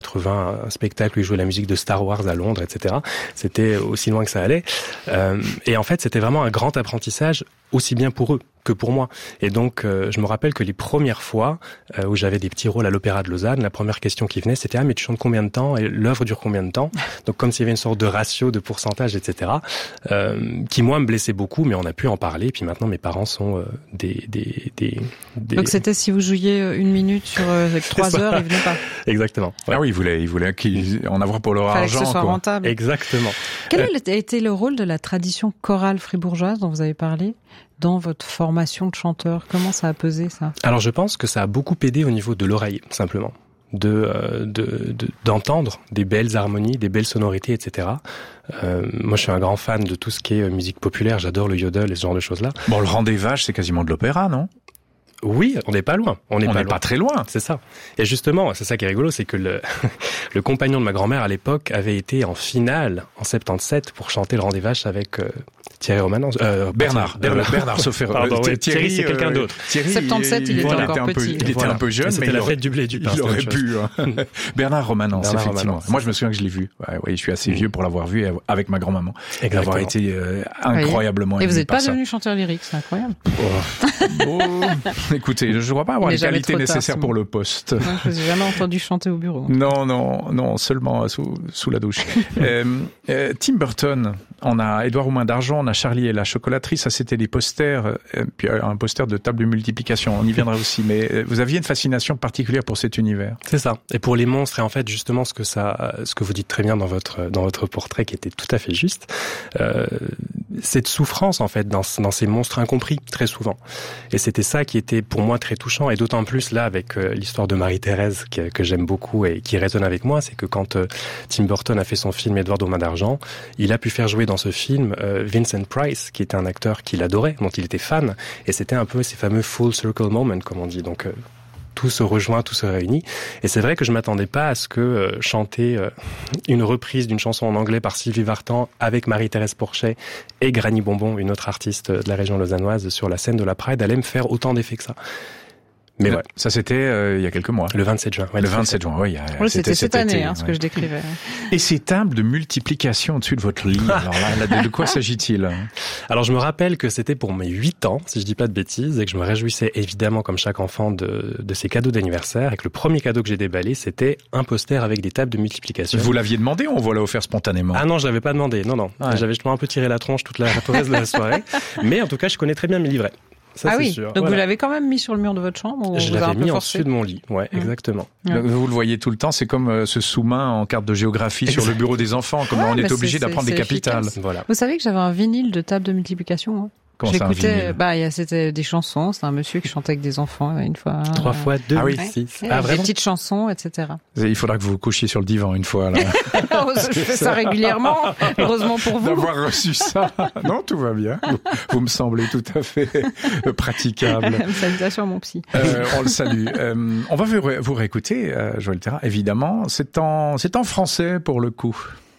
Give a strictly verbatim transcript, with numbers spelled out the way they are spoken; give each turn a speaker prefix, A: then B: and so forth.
A: quatre-vingts, un spectacle où il jouait la musique de Star Wars à Londres, et cetera. C'était aussi loin que ça allait. Euh, et en fait, c'était vraiment un grand apprentissage, aussi bien pour eux que pour moi. Et donc, euh, je me rappelle que les premières fois euh, où j'avais des petits rôles à l'Opéra de Lausanne, la première question qui venait, c'était « Ah, mais tu chantes combien de temps ? Et l'œuvre dure combien de temps ?» Donc, comme s'il y avait une sorte de ratio, de pourcentage, et cetera, euh, qui, moi, me blessait beaucoup, mais on a pu en parler. Et puis maintenant, mes parents sont euh, des, des, des, des...
B: Donc, c'était si vous jouiez une minute sur euh, avec trois heures, ils venaient pas.
A: Exactement.
C: Ouais. Ah oui, ils voulaient, ils voulaient qu'ils en avoir pour leur
B: Fallait
C: argent.
B: Que ce soit
C: quoi.
B: rentable.
A: Exactement.
B: Quel
A: euh...
B: a été le rôle de la tradition chorale fribourgeoise dont vous avez parlé dans votre formation de chanteur? Comment ça a pesé, ça? Alors,
A: je pense que ça a beaucoup aidé au niveau de l'oreille, simplement. De, euh, de, de, d'entendre des belles harmonies, des belles sonorités, et cetera. Euh, moi, je suis un grand fan de tout ce qui est musique populaire. J'adore le yodel et ce genre de choses-là.
C: Bon, le Rang des Vaches, c'est quasiment de l'opéra, non?
A: Oui, on n'est pas loin. On n'est pas,
C: pas très loin.
A: C'est ça. Et justement, c'est ça qui est rigolo, c'est que le, le compagnon de ma grand-mère à l'époque avait été en finale en soixante-dix-sept pour chanter le Rang des Vaches avec euh, Thierry Romanens. Euh,
C: Bernard. Bernard, Bernard sauf erreur.
A: Pardon,
C: Thierry,
A: Thierry, c'est quelqu'un d'autre.
C: Thierry,
B: soixante-dix-sept, il, il était
C: voilà,
B: encore
C: était un
B: petit.
C: Peu, il
A: voilà.
C: était un peu jeune,
A: c'était
C: mais
A: la
C: il aurait,
A: fête du blé du pain.
C: Il aurait pu. Hein. Bernard Romanens,
A: Bernard
C: effectivement.
A: Romanens.
C: Moi, je me souviens que je l'ai vu. Ouais, oui, je suis assez mmh. vieux pour l'avoir vu avec ma grand-maman.
A: Et
C: d'avoir été euh, incroyablement
B: oui. Et vous n'êtes pas
C: ça.
B: devenu chanteur lyrique, c'est incroyable.
C: Oh. oh. Écoutez, je ne crois pas avoir les qualités nécessaires pour le poste.
B: Non, je vous ai jamais entendu chanter au bureau.
C: Non, non, non, seulement sous, sous la douche. euh, euh, Tim Burton, on a Édouard aux mains d'argent, on a Charlie et la chocolaterie, ça c'était des posters, euh, puis un poster de table de multiplication, on y viendra aussi, mais euh, vous aviez une fascination particulière pour cet univers.
A: C'est ça, et pour les monstres, et en fait justement ce que ça, ce que vous dites très bien dans votre, dans votre portrait qui était tout à fait juste, euh, cette souffrance en fait dans, dans ces monstres incompris, très souvent. Et c'était ça qui était pour moi très touchant, et d'autant plus là avec euh, l'histoire de Marie-Thérèse que, que j'aime beaucoup et qui résonne avec moi, c'est que quand euh, Tim Burton a fait son film Édouard aux mains d'argent, il a pu faire jouer dans ce film euh, Vincent Price, qui était un acteur qu'il adorait, dont il était fan, et c'était un peu ces fameux full circle moments, comme on dit, donc euh, tout se rejoint, tout se réunit. Et c'est vrai que je m'attendais pas à ce que euh, chanter euh, une reprise d'une chanson en anglais par Sylvie Vartan avec Marie-Thérèse Porchet et Granny Bonbon, une autre artiste de la région lausannoise, sur la scène de la Pride, allait me faire autant d'effet que ça. Mais ouais.
C: Ça c'était euh, il y a quelques mois.
A: Le vingt-sept juin. Ouais,
C: le vingt-sept juin, oui.
B: Ouais, c'était cette année, été, hein, ce ouais. que je décrivais.
C: Et ces tables de multiplication au-dessus de votre lit, alors là, là, de quoi s'agit-il?
A: Alors je me rappelle que c'était pour mes huit ans, si je dis pas de bêtises, et que je me réjouissais évidemment comme chaque enfant de, de ces cadeaux d'anniversaire, et que le premier cadeau que j'ai déballé, c'était un poster avec des tables de multiplication.
C: Vous l'aviez demandé ou on vous l'a offert spontanément?
A: Ah non, je l'avais pas demandé, non, non. Ouais. J'avais justement un peu tiré la tronche toute la reste de la soirée, mais en tout cas, je connais très bien mes livrets. Ça,
B: ah oui,
A: sûr.
B: donc
A: voilà.
B: vous l'avez quand même mis sur le mur de votre chambre ou
A: je l'avais mis en dessus de mon lit, ouais, mmh. exactement.
C: Mmh. Vous le voyez tout le temps, c'est comme euh, ce sous-main en carte de géographie exact. Sur le bureau des enfants, comme ouais, on est obligé d'apprendre des capitales.
A: Voilà.
B: Vous savez que j'avais un vinyle de table de multiplication, hein.
C: Comment ça, un vinyle?
B: Bah, il y a, c'était des chansons, c'est un monsieur qui chantait avec des enfants, une fois.
A: Trois fois deux,
C: ah oui.
A: six.
B: Ah, des petites chansons, et cetera.
C: Il faudra que vous vous couchiez sur le divan une fois, là.
B: Je fais ça régulièrement, heureusement pour vous.
C: D'avoir reçu ça. Non, tout va bien. Vous, vous me semblez tout à fait praticable.
B: Salutations à mon psy.
C: Euh, on le salue. Euh, on va vous, ré- vous réécouter, euh, Joël Théra, évidemment. C'est en, c'est en français, pour le coup.